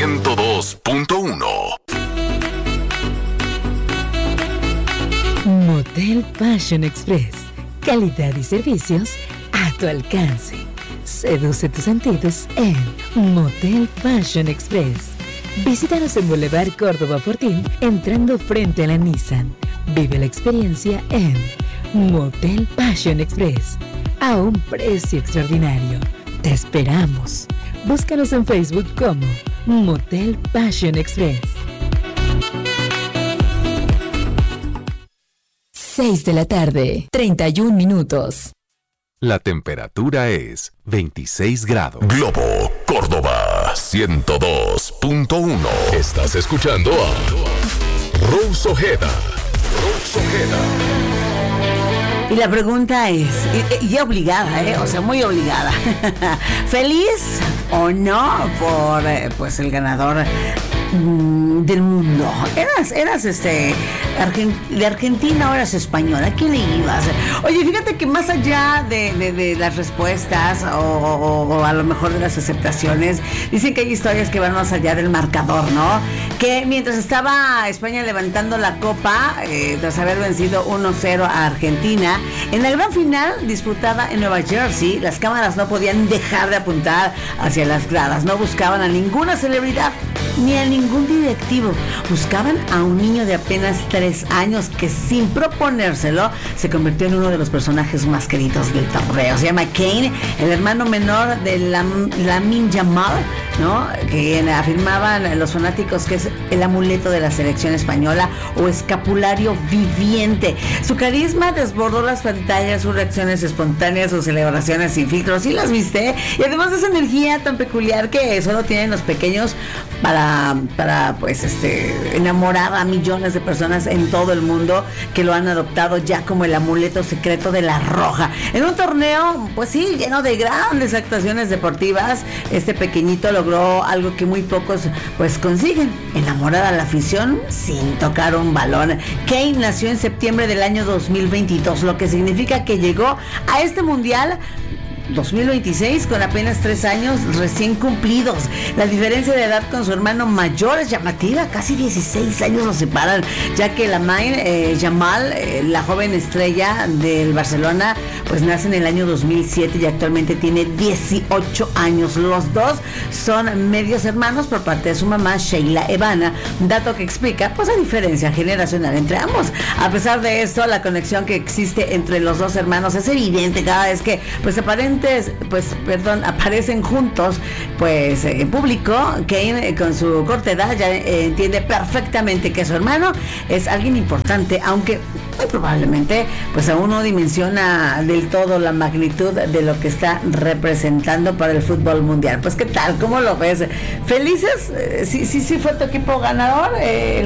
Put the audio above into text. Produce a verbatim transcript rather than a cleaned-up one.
ciento dos punto uno. Motel Fashion Express. Calidad y servicios a tu alcance. Seduce tus sentidos en Motel Fashion Express. Visítanos en Boulevard Córdoba Fortín, entrando frente a la Nissan. Vive la experiencia en Motel Fashion Express, a un precio extraordinario. Te esperamos. Búscanos en Facebook como Motel Fashion Express. seis de la tarde, treinta y un minutos. La temperatura es veintiséis grados. Globo Córdoba ciento dos punto uno. Estás escuchando a Rose Ojeda. Rose Ojeda. Y la pregunta es, y, y obligada, ¿eh? O sea, muy obligada. ¿Feliz o no por eh, pues el ganador mm, del mundo? Eras, eras este Argent- de Argentina o eras española. ¿A quién le ibas? Oye, fíjate que más allá de, de, de las respuestas o, o, o a lo mejor de las aceptaciones, dicen que hay historias que van más allá del marcador, ¿no? Que mientras estaba España levantando la copa, eh, tras haber vencido uno cero a Argentina, en la gran final disputada en Nueva Jersey, las cámaras no podían dejar de apuntar hacia las gradas. No buscaban a ninguna celebridad ni a ningún directivo. Buscaban a un niño de apenas tres años que, sin proponérselo, se convirtió en uno de los personajes más queridos del torneo. Se llama Kane, el hermano menor de Lam, Lamine Yamal, ¿no? Que afirmaban los fanáticos que es el amuleto de la selección española o escapulario viviente. Su carisma desbordó las pantallas, sus reacciones espontáneas, sus celebraciones sin filtros. ¿Sí las viste? Y además de esa energía tan peculiar que solo tienen los pequeños para, para pues, este, enamorar a millones de personas en todo el mundo que lo han adoptado ya como el amuleto secreto de la Roja. En un torneo, pues sí, lleno de grandes actuaciones deportivas, este pequeñito logró algo que muy pocos pues consiguen: enamorar a la afición sin tocar un balón. Kane nació en septiembre del año dos mil veintidós, lo que significa que llegó a este mundial dos mil veintiséis con apenas tres años recién cumplidos. La diferencia de edad con su hermano mayor es llamativa, casi dieciséis años los separan, ya que Lamine eh, Yamal, eh, la joven estrella del Barcelona, pues nace en el año dos mil siete y actualmente tiene dieciocho años. Los dos son medios hermanos por parte de su mamá, Sheila Evana, dato que explica pues la diferencia generacional entre ambos. A pesar de esto, la conexión que existe entre los dos hermanos es evidente cada vez que pues aparentemente pues perdón aparecen juntos pues en eh, público. Kane, eh, con su corta edad, ya eh, entiende perfectamente que su hermano es alguien importante, aunque muy probablemente pues aún no dimensiona del todo la magnitud de lo que está representando para el fútbol mundial. Pues qué tal, ¿cómo lo ves? ¿Felices? Eh, sí, sí, sí fue tu equipo ganador, eh,